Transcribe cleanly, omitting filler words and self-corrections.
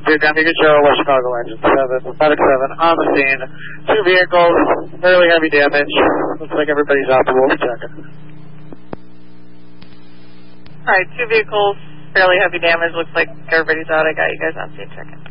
Duke, I'm Joe, West Chicago Engine 7, 567, on the scene. 2 vehicles, fairly heavy damage. Looks like everybody's out, but we'll be checking. Alright, 2 vehicles, fairly heavy damage. Looks like everybody's out. I got you guys on scene checking.